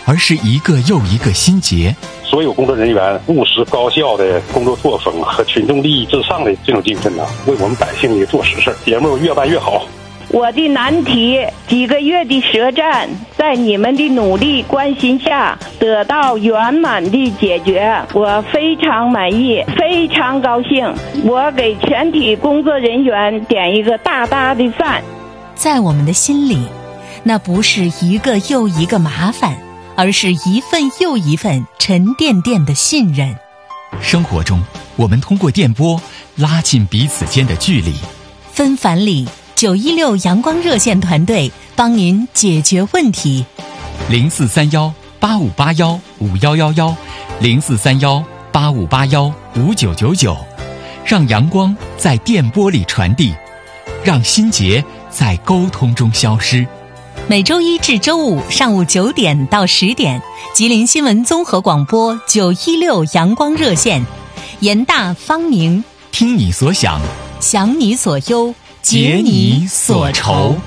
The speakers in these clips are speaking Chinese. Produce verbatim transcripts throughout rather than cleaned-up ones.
而是一个又一个心结。 所有工作人员务实高效的工作作风和群众利益至上的这种精神呢，为我们百姓的做实事，节目越办越好。 我的难题几个月的舌战，在你们的努力关心下得到圆满的解决，我非常满意，非常高兴。我给全体工作人员点一个大大的赞。 在我们的心里，那不是一个又一个麻烦，而是一份又一份沉甸甸的信任。 生活中，我们通过电波拉近彼此间的距离。 纷繁里，九一六阳光热线团队帮您解决问题。 零四三幺八五八幺五幺幺幺，零四三幺八五八幺五九九九，让阳光在电波里传递，让心结在沟通中消失。 每周一至周五上午九点到十点，吉林新闻综合广播九一六阳光热线，严大方明， 听你所想， 想你所忧，解你所愁。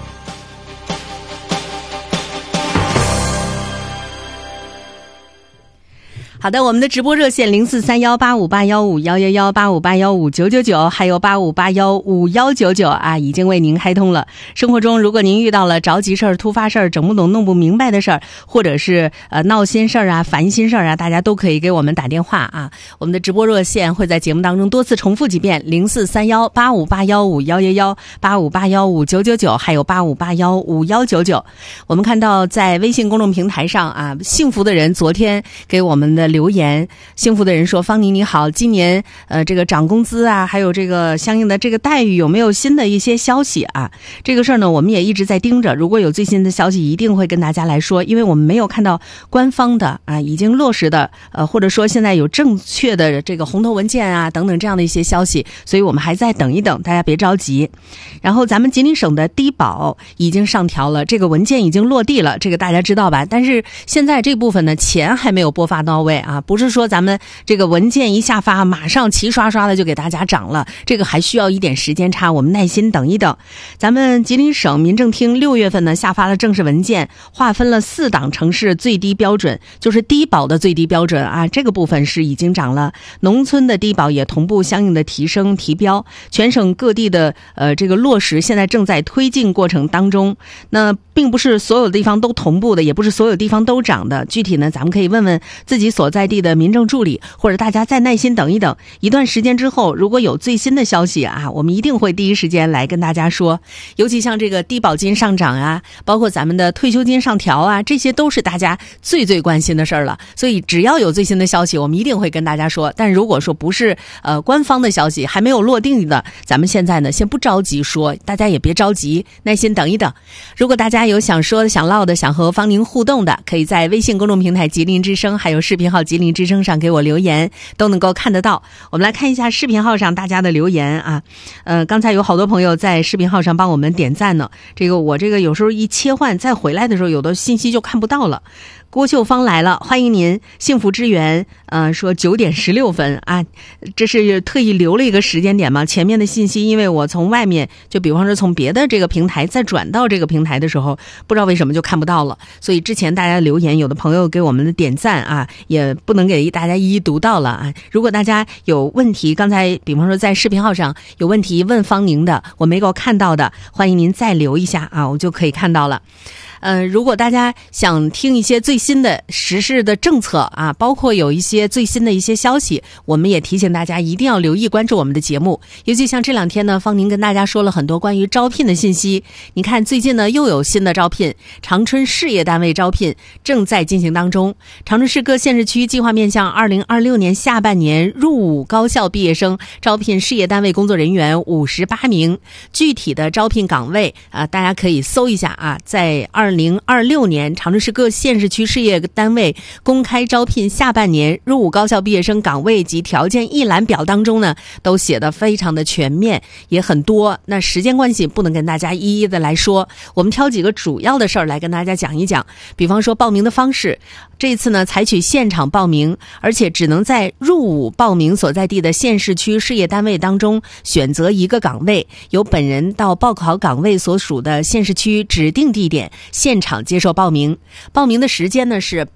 好的，我们的直播热线零四三幺八五八幺五幺幺幺八五八幺五九九九，还有八五八幺五幺九九啊，已经为您开通了。生活中，如果您遇到了着急事儿、突发事儿、整不懂、弄不明白的事儿，或者是呃闹心事儿啊、烦心事儿啊，大家都可以给我们打电话啊。我们的直播热线会在节目当中多次重复几遍：零四三幺八五八幺五幺幺幺八五八幺五九九九，还有八五八幺五幺九九。我们看到在微信公众平台上啊，幸福的人昨天给我们的留言，幸福的人说：方妮你好，今年呃这个涨工资啊，还有这个相应的这个待遇有没有新的一些消息啊？这个事儿呢，我们也一直在盯着，如果有最新的消息，一定会跟大家来说，因为我们没有看到官方的啊已经落实的呃或者说现在有正确的这个红头文件啊等等这样的一些消息，所以我们还在等一等，大家别着急。然后咱们吉林省的低保已经上调了，这个文件已经落地了，这个大家知道吧？但是现在这部分呢，钱还没有拨发到位啊，不是说咱们这个文件一下发，马上齐刷刷的就给大家涨了，这个还需要一点时间差，我们耐心等一等。咱们吉林省民政厅六月份呢下发了正式文件，划分了四档城市最低标准，就是低保的最低标准啊，这个部分是已经涨了，农村的低保也同步相应的提升提标，全省各地的呃这个落实现在正在推进过程当中。那并不是所有地方都同步的，也不是所有地方都涨的，具体呢咱们可以问问自己所在地的民政助理，或者大家再耐心等一等，一段时间之后如果有最新的消息啊，我们一定会第一时间来跟大家说。尤其像这个低保金上涨啊，包括咱们的退休金上调啊，这些都是大家最最关心的事儿了，所以只要有最新的消息，我们一定会跟大家说。但如果说不是呃官方的消息，还没有落定的，咱们现在呢先不着急说，大家也别着急，耐心等一等。如果大家有想说的、想唠的、想和方宁互动的，可以在微信公众平台吉林之声，还有视频号吉林之声上给我留言，都能够看得到。我们来看一下视频号上大家的留言啊，呃，刚才有好多朋友在视频号上帮我们点赞呢。这个我这个有时候一切换再回来的时候，有的信息就看不到了。郭秀芳来了，欢迎您！幸福之源，呃，说九点十六分啊，这是特意留了一个时间点吗？前面的信息，因为我从外面，就比方说从别的这个平台再转到这个平台的时候，不知道为什么就看不到了。所以之前大家留言，有的朋友给我们的点赞啊，也不能给大家一一读到了啊。如果大家有问题，刚才比方说在视频号上有问题问方宁的，我没够看到的，欢迎您再留一下啊，我就可以看到了。呃，如果大家想听一些最新的时事的政策啊，包括有一些最新的一些消息，我们也提醒大家一定要留意关注我们的节目。尤其像这两天呢，方宁跟大家说了很多关于招聘的信息。你看最近呢又有新的招聘，长春事业单位招聘正在进行当中。长春市各县市区计划面向二零二六年下半年入伍高校毕业生招聘事业单位工作人员五十八名，具体的招聘岗位啊，大家可以搜一下啊，在二零二六年长春市各县市区事业单位公开招聘下半年入伍高校毕业生岗位及条件一览表当中呢，都写得非常的全面，也很多。那时间关系不能跟大家一一的来说，我们挑几个主要的事儿来跟大家讲一讲。比方说报名的方式，这次呢采取现场报名，而且只能在入伍报名所在地的县市区事业单位当中选择一个岗位，由本人到报考岗位所属的县市区指定地点现场接受报名。报名的时间呢是